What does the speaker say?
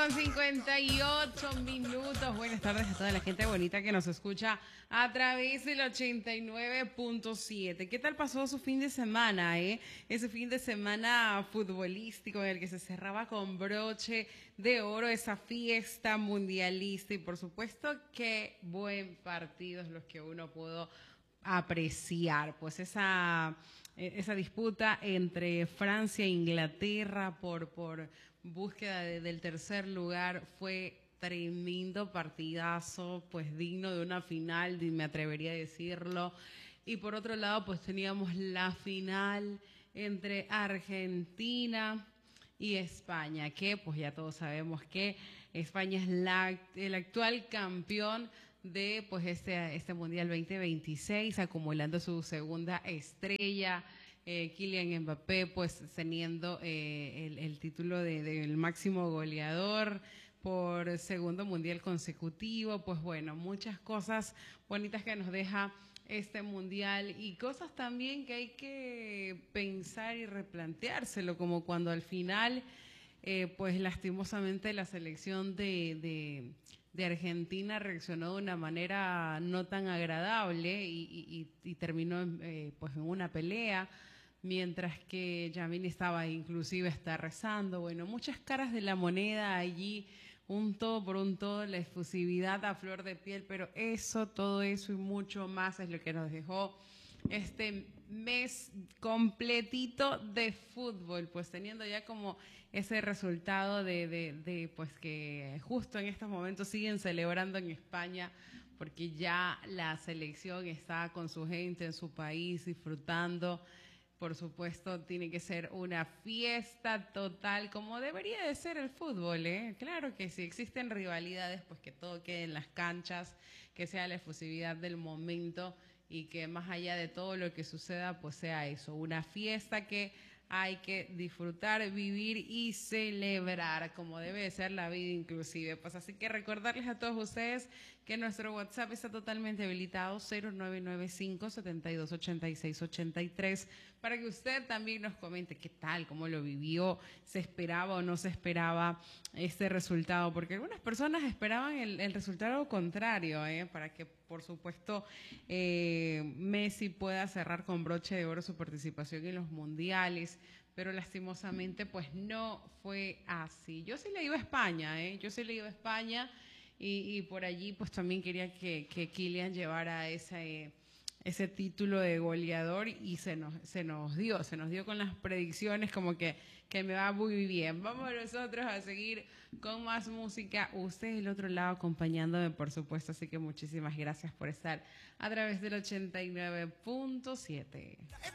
con 58 minutos. Buenas tardes a toda la gente bonita que nos escucha a través del 89.7. ¿Qué tal pasó su fin de semana, Ese fin de semana futbolístico en el que se cerraba con broche de oro esa fiesta mundialista. Y por supuesto, qué buen partidos los que uno pudo apreciar. Pues esa disputa entre Francia e Inglaterra por búsqueda del tercer lugar fue tremendo partidazo, pues digno de una final, me atrevería a decirlo. Y por otro lado, pues teníamos la final entre Argentina y España, que pues ya todos sabemos que España es el actual campeón de pues este Mundial 2026, acumulando su segunda estrella. Kylian Mbappé pues teniendo el título del máximo goleador por segundo mundial consecutivo. Pues bueno, muchas cosas bonitas que nos deja este mundial y cosas también que hay que pensar y replanteárselo, como cuando al final pues lastimosamente la selección de Argentina reaccionó de una manera no tan agradable y terminó pues en una pelea, mientras que Yamil estaba inclusive está rezando. Bueno, muchas caras de la moneda allí, un todo por un todo, la efusividad a flor de piel, pero eso, todo eso y mucho más es lo que nos dejó este mes completito de fútbol, pues teniendo ya como ese resultado de pues que justo en estos momentos siguen celebrando en España, porque ya la selección está con su gente en su país disfrutando. Por supuesto, tiene que ser una fiesta total, como debería de ser el fútbol, ¿eh? Claro que si existen rivalidades, pues que todo quede en las canchas, que sea la efusividad del momento y que más allá de todo lo que suceda, pues sea eso, una fiesta que hay que disfrutar, vivir y celebrar, como debe de ser la vida inclusive. Pues así que recordarles a todos ustedes que nuestro WhatsApp está totalmente habilitado, 0995-728683, para que usted también nos comente qué tal, cómo lo vivió, se esperaba o no se esperaba este resultado, porque algunas personas esperaban el resultado contrario, para que por supuesto Messi pueda cerrar con broche de oro su participación en los mundiales, pero lastimosamente pues no fue así. Yo sí le iba a España, yo sí le iba a España y por allí pues también quería que Kylian llevara ese título de goleador y se nos dio con las predicciones como que me va muy bien. Vamos nosotros a seguir con más música, usted del otro lado acompañándome por supuesto, así que muchísimas gracias por estar a través del 89.7.